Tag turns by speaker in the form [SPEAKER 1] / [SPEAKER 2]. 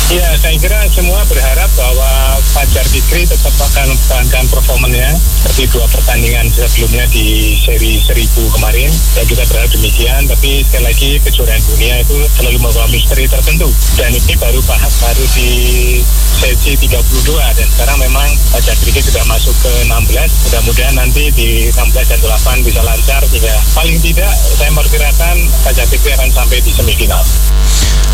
[SPEAKER 1] Ya, saya kira semua berharap bahwa Fajar Fikri tetap akan mempertahankan performanya seperti dua pertandingan sebelumnya di seri 1000 kemarin. Ya, kita berharap demikian, tapi sekali lagi kejuaraan dunia itu selalu membawa misteri tertentu. Dan ini baru di sesi 32 dan sekarang memang Fajar Fikri sudah masuk ke 16. Mudah-mudahan nanti di 16 dan 8 bisa lancar sehingga paling tidak saya memperkirakan Fajar Fikri akan sampai di semifinal.